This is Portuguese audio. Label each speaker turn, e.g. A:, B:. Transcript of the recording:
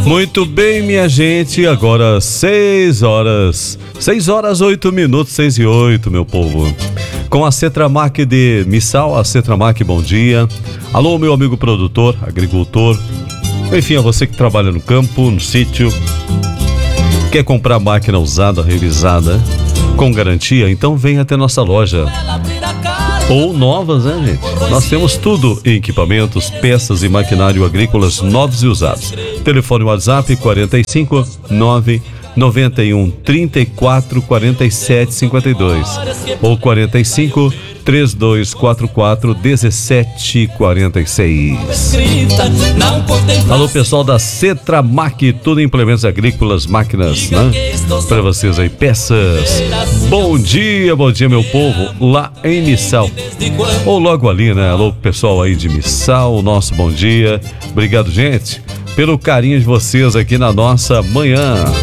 A: Muito bem, minha gente, agora 6 horas 8 minutos, 6 e 8, meu povo. Com a Cetramac de Missal, a Cetramac, bom dia. Alô, meu amigo produtor, agricultor, enfim, a você que trabalha no campo, no sítio, quer comprar máquina usada, revisada, com garantia, então venha até nossa loja. Ou novas, né, gente? Nós temos tudo em equipamentos, peças e maquinário agrícolas novos e usados. Telefone WhatsApp 45 9 91 34 47 52 ou 45 3244 17 46. Alô, pessoal da Cetramac, tudo em implementos agrícolas, máquinas, né? Para vocês aí, peças. Bom dia, meu povo, lá em Missal. Ou logo ali, né? Alô, pessoal aí de Missal, nosso bom dia. Obrigado, gente, pelo carinho de vocês aqui na nossa manhã.